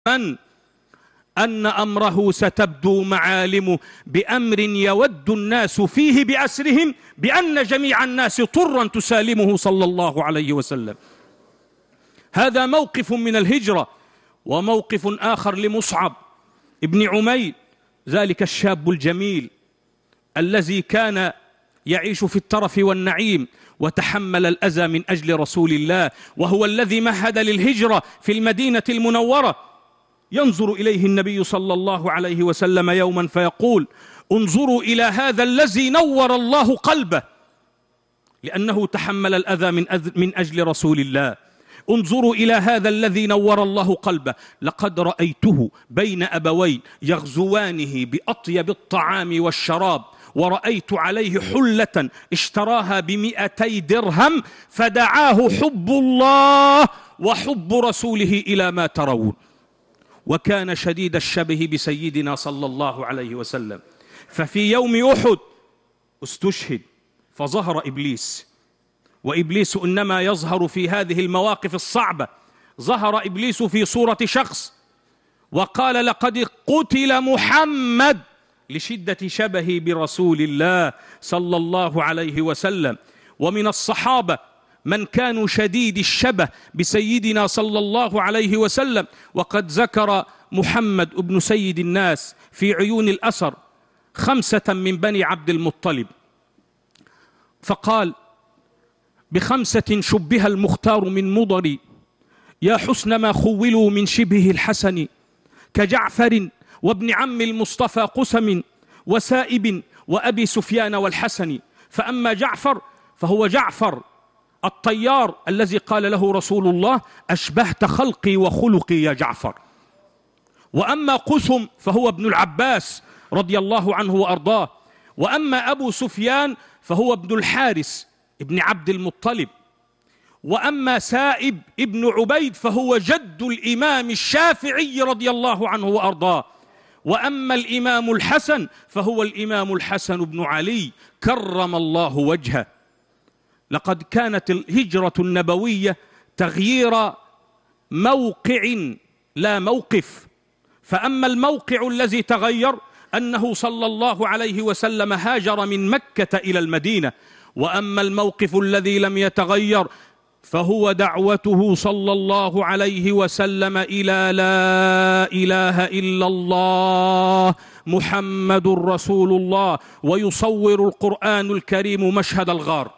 أن أمره ستبدو معالمه بأمر يود الناس فيه بأسرهم بأن جميع الناس طرا تسالمه صلى الله عليه وسلم. هذا موقف من الهجرة. وموقف آخر لمصعب ابن عمير، ذلك الشاب الجميل الذي كان يعيش في الترف والنعيم وتحمل الأذى من أجل رسول الله، وهو الذي مهد للهجرة في المدينة المنورة. ينظر إليه النبي صلى الله عليه وسلم يوما فيقول: انظروا إلى هذا الذي نور الله قلبه، لأنه تحمل الأذى من أجل رسول الله. انظروا إلى هذا الذي نور الله قلبه، لقد رأيته بين أبوين يغزوانه بأطيب الطعام والشراب، ورأيت عليه حلة اشتراها ب200 درهم، فدعاه حب الله وحب رسوله إلى ما ترون. وكان شديد الشبه بسيدنا صلى الله عليه وسلم. ففي يوم أحد استشهد فظهر إبليس، وإبليس إنما يظهر في هذه المواقف الصعبة. ظهر إبليس في صورة شخص وقال: لقد قتل محمد، لشدة شبهه برسول الله صلى الله عليه وسلم. ومن الصحابة من كانوا شديد الشبه بسيدنا صلى الله عليه وسلم، وقد ذكر محمد ابن سيد الناس في عيون الأثر 5 من بني عبد المطلب، فقال: ب5 شبه المختار من مضر، يا حسن ما خولوا من شبه الحسن، كجعفر وابن عم المصطفى قسم، وسائب وأبي سفيان والحسن. فأما جعفر فهو جعفر الطيار الذي قال له رسول الله: أشبهت خلقي وخلقي يا جعفر. وأما قسم فهو ابن العباس رضي الله عنه وأرضاه. وأما أبو سفيان فهو ابن الحارث ابن عبد المطلب. وأما سائب ابن عبيد فهو جد الإمام الشافعي رضي الله عنه وأرضاه. وأما الإمام الحسن فهو الإمام الحسن بن علي كرم الله وجهه. لقد كانت الهجرة النبوية تغيير موقع لا موقف. فأما الموقع الذي تغير أنه صلى الله عليه وسلم هاجر من مكة إلى المدينة. وأما الموقف الذي لم يتغير فهو دعوته صلى الله عليه وسلم إلى لا إله إلا الله محمد رسول الله. ويصور القرآن الكريم مشهد الغار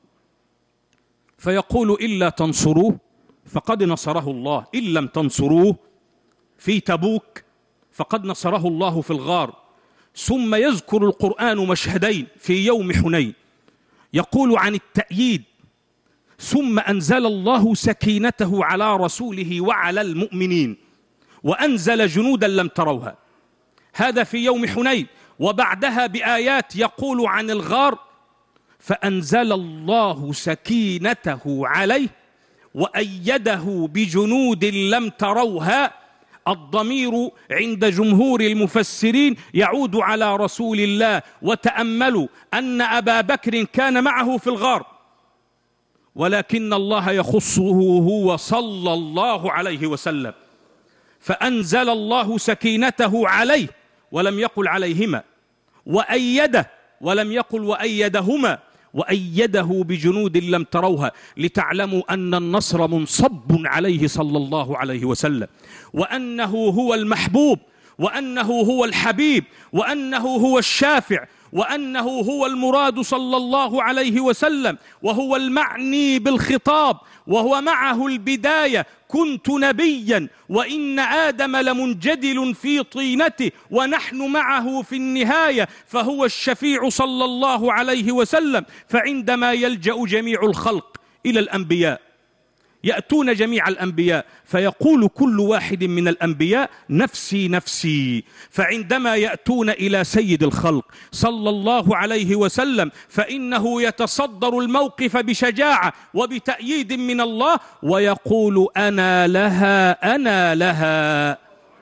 فيقول: إلا تنصروه فقد نصره الله، إن لم تنصروه في تبوك فقد نصره الله في الغار. ثم يذكر القرآن مشهدين في يوم حنين، يقول عن التأييد: ثم أنزل الله سكينته على رسوله وعلى المؤمنين وأنزل جنودا لم تروها. هذا في يوم حنين. وبعدها بآيات يقول عن الغار: فأنزل الله سكينته عليه وأيده بجنود لم تروها. الضمير عند جمهور المفسرين يعود على رسول الله. وتأملوا أن أبا بكر كان معه في الغار، ولكن الله يخصه هو صلى الله عليه وسلم. فأنزل الله سكينته عليه ولم يقل عليهما، وأيده ولم يقل وأيدهما، وأيده بجنود لم تروها، لتعلموا أن النصر منصب عليه صلى الله عليه وسلم، وأنه هو المحبوب، وأنه هو الحبيب، وأنه هو الشافع، وأنه هو المراد صلى الله عليه وسلم، وهو المعني بالخطاب، وهو معه البداية: كنت نبيا وإن آدم لمنجدل في طينته ونحن معه في النهاية. فهو الشفيع صلى الله عليه وسلم. فعندما يلجأ جميع الخلق إلى الأنبياء يأتون جميع الأنبياء فيقول كل واحد من الأنبياء: نفسي نفسي. فعندما يأتون إلى سيد الخلق صلى الله عليه وسلم فإنه يتصدر الموقف بشجاعة وبتأييد من الله ويقول: أنا لها أنا لها،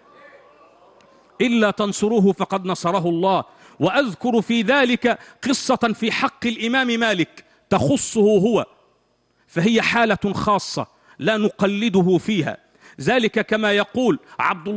إلا تنصروه فقد نصره الله. وأذكر في ذلك قصة في حق الإمام مالك تخصه هو، فهي حالة خاصة لا نقلده فيها. ذلك كما يقول عبد